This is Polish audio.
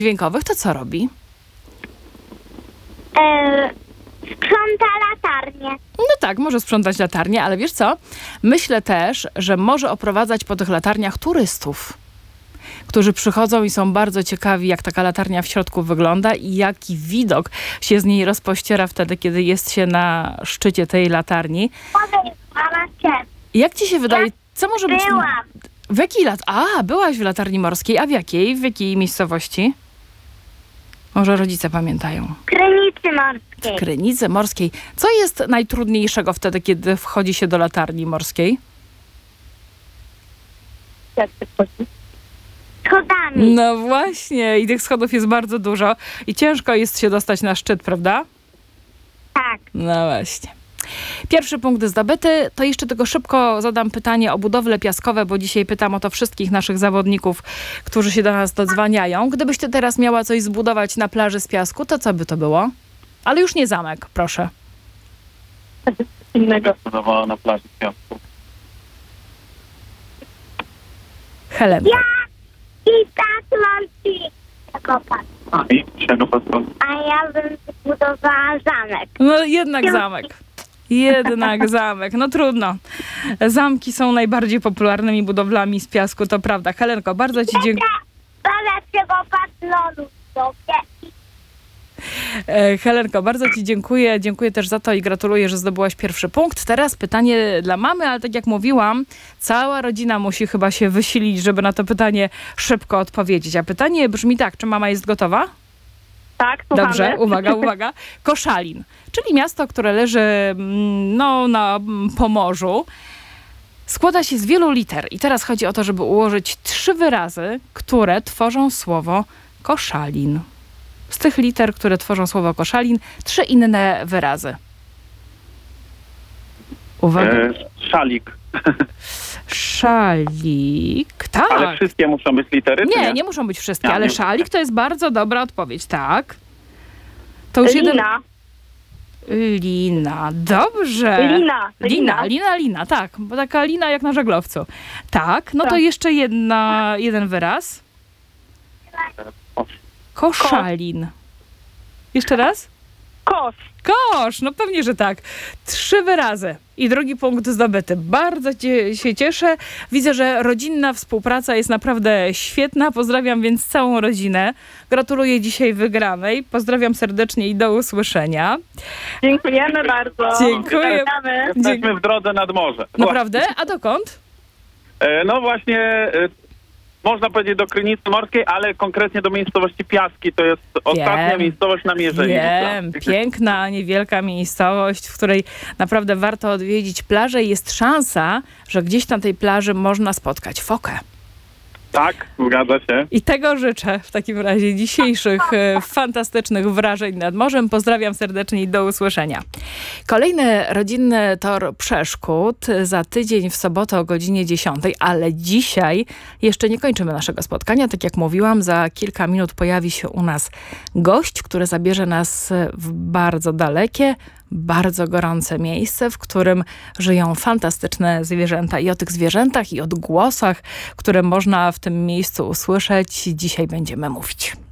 dźwiękowych, to co robi? Sprząta latarnię. No tak, może sprzątać latarnię, ale wiesz co? Myślę też, że może oprowadzać po tych latarniach turystów, którzy przychodzą i są bardzo ciekawi, jak taka latarnia w środku wygląda i jaki widok się z niej rozpościera wtedy, kiedy jest się na szczycie tej latarni. Mama cię. Jak ci się wydaje, co może być... Byłam. W jakiej byłaś w latarni morskiej, a w jakiej? W jakiej miejscowości? Może rodzice pamiętają. W Krynicy Morskiej. W Krynicy Morskiej. Co jest najtrudniejszego wtedy, kiedy wchodzi się do latarni morskiej? Schodami. No właśnie, i tych schodów jest bardzo dużo i ciężko jest się dostać na szczyt, prawda? Tak. No właśnie. Pierwszy punkt zdobyty. To jeszcze tylko szybko zadam pytanie o budowle piaskowe, bo dzisiaj pytam o to wszystkich naszych zawodników, którzy się do nas dodzwaniają. Gdybyś ty teraz miała coś zbudować na plaży z piasku, to co by to było? Ale już nie zamek, proszę. Innego budowała na plaży z piasku. Helena. I tak mam ci zakopać. A i czego po prostu? A ja bym zbudowała zamek. No jednak zamek. Jednak zamek. No trudno. Zamki są najbardziej popularnymi budowlami z piasku, to prawda. Helenko, bardzo ci dziękuję. Bada trzeba patronu sobie. Helenko, bardzo ci dziękuję. Dziękuję też za to i gratuluję, że zdobyłaś pierwszy punkt. Teraz pytanie dla mamy, ale tak jak mówiłam, cała rodzina musi chyba się wysilić, żeby na to pytanie szybko odpowiedzieć. A pytanie brzmi tak, czy mama jest gotowa? Tak, słuchamy. Dobrze, uwaga. Koszalin, czyli miasto, które leży na Pomorzu. Składa się z wielu liter i teraz chodzi o to, żeby ułożyć 3 wyrazy, które tworzą słowo Koszalin. Z tych liter, które tworzą słowo Koszalin, 3 inne wyrazy. Uwaga. Szalik. Szalik, tak. Ale wszystkie muszą być litery, czy Nie muszą być wszystkie, Ja ale nie- szalik to jest bardzo dobra odpowiedź, tak. To już Lina. Lina, dobrze. Lina, tak, bo taka lina jak na żaglowcu. Tak, no to Tak. jeszcze jeden wyraz. Koszalin. Jeszcze raz? Kosz. Kosz, no pewnie, że tak. 3 wyrazy i drugi punkt zdobyty. Bardzo się cieszę. Widzę, że rodzinna współpraca jest naprawdę świetna. Pozdrawiam więc całą rodzinę. Gratuluję dzisiaj wygranej. Pozdrawiam serdecznie i do usłyszenia. Dziękujemy bardzo. Dziękuję. Pozdrawiamy. Jesteśmy w drodze nad morze. Naprawdę? A dokąd? No właśnie, można powiedzieć do Krynicy Morskiej, ale konkretnie do miejscowości Piaski. To jest ostatnia miejscowość na mierzeniu. Wiem, piękna, niewielka miejscowość, w której naprawdę warto odwiedzić plażę i jest szansa, że gdzieś na tej plaży można spotkać fokę. Tak, zgadza się. I tego życzę w takim razie dzisiejszych fantastycznych wrażeń nad morzem. Pozdrawiam serdecznie i do usłyszenia. Kolejny rodzinny tor przeszkód za tydzień w sobotę o godzinie 10, ale dzisiaj jeszcze nie kończymy naszego spotkania. Tak jak mówiłam, za kilka minut pojawi się u nas gość, który zabierze nas w bardzo dalekie, bardzo gorące miejsce, w którym żyją fantastyczne zwierzęta. I o tych zwierzętach i odgłosach, które można w tym miejscu usłyszeć, dzisiaj będziemy mówić.